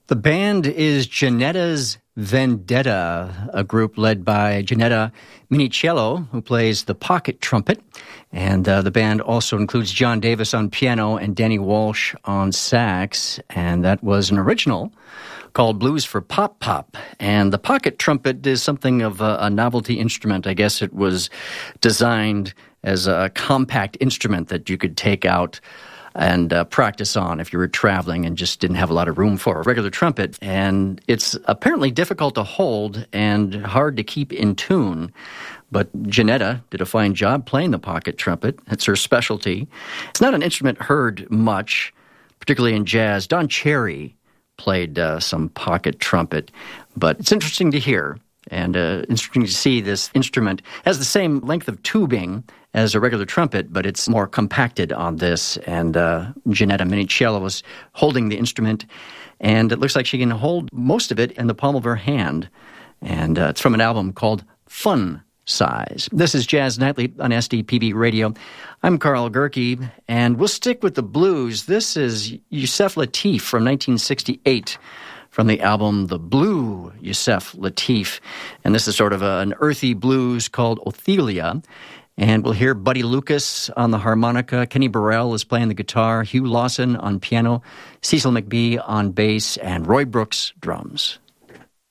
The band is Janetta's Vendetta, a group led by Janetta Minichiello, who plays the pocket trumpet. And the band also includes John Davis on piano and Danny Walsh on sax. And that was an original called Blues for Pop Pop. And the pocket trumpet is something of a novelty instrument. I guess it was designed as a compact instrument that you could take out and practice on if you were traveling and just didn't have a lot of room for a regular trumpet. And it's apparently difficult to hold and hard to keep in tune. But Janetta did a fine job playing the pocket trumpet. It's her specialty. It's not an instrument heard much, particularly in jazz. Don Cherry played some pocket trumpet, but it's interesting to hear. And interesting to see this instrument has the same length of tubing as a regular trumpet, but it's more compacted on this. And Janetta Minichiello was holding the instrument, and it looks like she can hold most of it in the palm of her hand. And it's from an album called Fun Size. This is Jazz Nightly on SDPB Radio. I'm Carl Gerke, and we'll stick with the blues. This is Yusef Lateef from 1968. From the album The Blue Yusef Lateef. And this is sort of an earthy blues called Othelia. And we'll hear Buddy Lucas on the harmonica. Kenny Burrell is playing the guitar. Hugh Lawson on piano. Cecil McBee on bass. And Roy Brooks drums.